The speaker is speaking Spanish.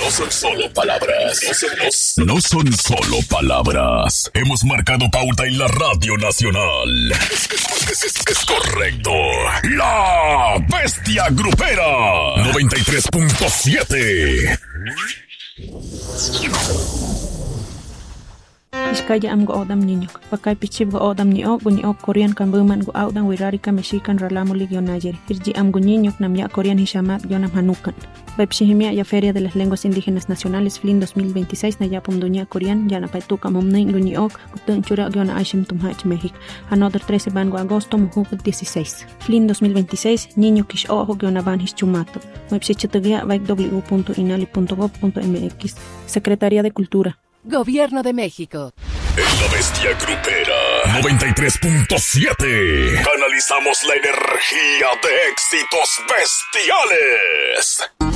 No son solo palabras. No son solo palabras. Hemos marcado pauta en la Radio Nacional. Es correcto. La Bestia Grupera 93.7. Iskaya am go odam niño. Pakay pichib go odam ni o Korean kan buman go audan wirari ka mexican ralamo ligio nayeri. Irji am go niño nam ya Korean hishamat yonam hanukan. Baipshihimia ya Feria de las Lenguas Indígenas Nacionales FLIN 2026 na yapum dunya Korean yana paituka momnay guni ok utun chura yona aishim tumhach México. Another 13 van go agosto mujuk 16. FLIN 2026 niño kish ojo yona van hischumato. Baipshichitugia vaik w.inali.gov.mx. Secretaría de Cultura. Gobierno de México. En la Bestia Grupera 93.7 canalizamos la energía de éxitos bestiales.